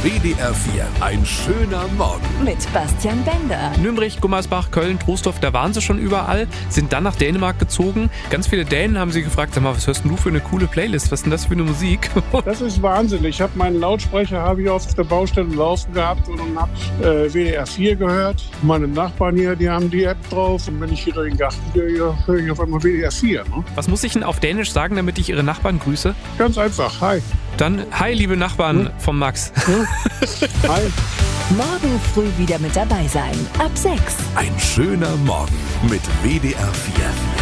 WDR 4, ein schöner Morgen. Mit Bastian Bender. Nürnberg, Gummersbach, Köln, Troisdorf, da waren sie schon überall, sind dann nach Dänemark gezogen. Ganz viele Dänen haben sie gefragt, sag mal, was hörst denn du für eine coole Playlist? Was ist denn das für eine Musik? Das ist Wahnsinn. Ich habe meinen Lautsprecher auf der Baustelle laufen gehabt und dann habe WDR 4 gehört. Meine Nachbarn hier, die haben die App drauf. Und wenn ich hier durch den Garten gehe, höre ich auf einmal WDR 4. Ne? Was muss ich denn auf Dänisch sagen, damit ich ihre Nachbarn grüße? Ganz einfach. Hi. Dann, hi, liebe Nachbarn vom Max. Hi. Morgen früh wieder mit dabei sein. Ab 6. Ein schöner Morgen mit WDR 4.